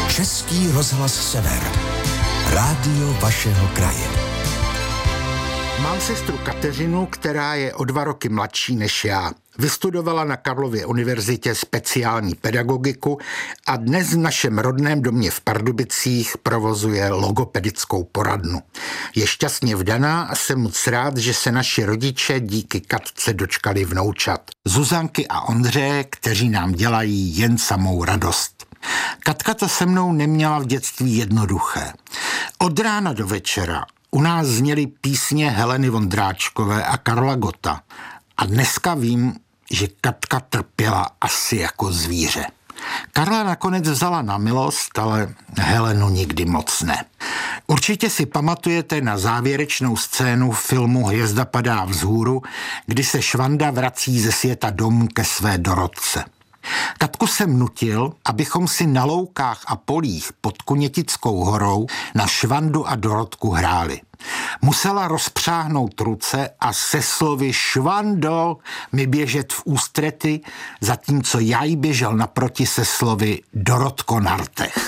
Český rozhlas Sever. Rádio vašeho kraje. Mám sestru Kateřinu, která je o 2 roky mladší než já. Vystudovala na Karlově univerzitě speciální pedagogiku a dnes v našem rodném domě v Pardubicích provozuje logopedickou poradnu. Je šťastně vdaná a jsem moc rád, že se naši rodiče díky Katce dočkali vnoučat. Zuzanky a Ondřeje, kteří nám dělají jen samou radost. Katka to se mnou neměla v dětství jednoduché. Od rána do večera u nás zněly písně Heleny Vondráčkové a Karla Gotta. A dneska vím, že Katka trpěla asi jako zvíře. Karla nakonec vzala na milost, ale Helenu nikdy moc ne. Určitě si pamatujete na závěrečnou scénu filmu Hvězda padá vzhůru, kdy se Švanda vrací ze světa domů ke své Dorotce. Katku jsem nutil, abychom si na loukách a polích pod Kunětickou horou na Švandu a Dorotku hráli. Musela rozpřáhnout ruce a se slovy Švando mi běžet v ústrety, zatímco já jí běžel naproti se slovy Dorotko na rtech.